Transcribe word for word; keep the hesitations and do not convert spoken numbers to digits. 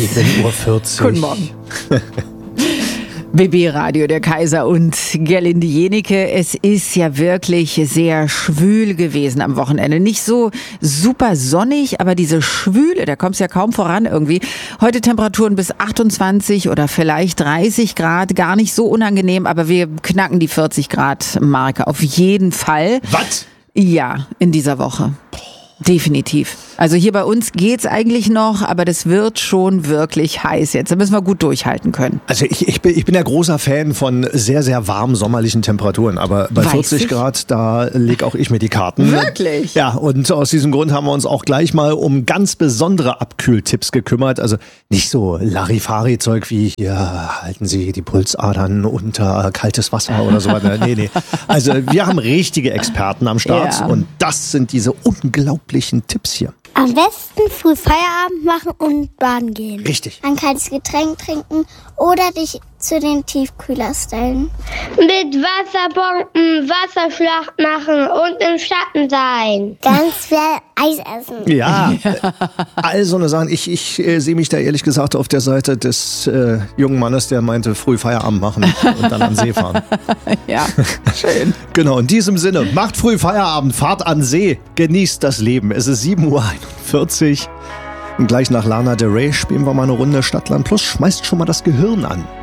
sieben Uhr vierzig. Guten Morgen. B B-Radio, der Kaiser und Gerlinde Jenike. Es ist ja wirklich sehr schwül gewesen am Wochenende. Nicht so super sonnig, aber diese Schwüle, da kommst du ja kaum voran irgendwie. Heute Temperaturen bis achtundzwanzig oder vielleicht dreißig Grad. Gar nicht so unangenehm, aber wir knacken die vierzig Grad Marke auf jeden Fall. Was? Ja, in dieser Woche. Definitiv. Also hier bei uns geht's eigentlich noch, aber das wird schon wirklich heiß jetzt. Da müssen wir gut durchhalten können. Also ich, ich, bin, ich bin ja großer Fan von sehr, sehr warmen sommerlichen Temperaturen. Aber bei Weiß vierzig ich. Grad, da leg auch ich mir die Karten. Wirklich? Ja, und aus diesem Grund haben wir uns auch gleich mal um ganz besondere Abkühltipps gekümmert. Also nicht so Larifari-Zeug wie hier halten Sie die Pulsadern unter kaltes Wasser oder so. Nee, nee. Also wir haben richtige Experten am Start Ja. und das sind diese unglaublichen Tipps hier. Am besten früh Feierabend machen und baden gehen. Richtig. Ein kaltes Getränk trinken oder dich zu den Tiefkühler stellen. Mit Wasserbomben Wasserschlacht machen und im Schatten sein. Ganz viel Eis essen. Ja, all so eine Sachen. Ich, ich äh, sehe mich da ehrlich gesagt auf der Seite des äh, jungen Mannes, der meinte, früh Feierabend machen und dann an See fahren. Ja, schön. Genau, in diesem Sinne, macht früh Feierabend, fahrt an See, genießt das Leben. Es ist sieben Uhr einundvierzig und gleich nach Lana Del Rey spielen wir mal eine Runde Stadtland Plus. Schmeißt schon mal das Gehirn an.